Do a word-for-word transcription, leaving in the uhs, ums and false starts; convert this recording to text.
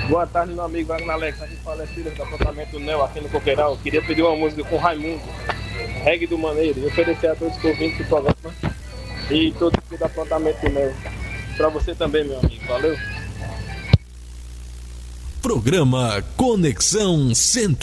Boa tarde, meu amigo Wagner Alex, aqui falecido do apontamento Neo aqui no Coqueiral. Queria pedir uma música com Raimundo, reggae do Maneiro, e oferecer a todos os ouvintes do programa e todos do apontamento Neo. Para você também, meu amigo. Valeu. Programa Conexão Centro.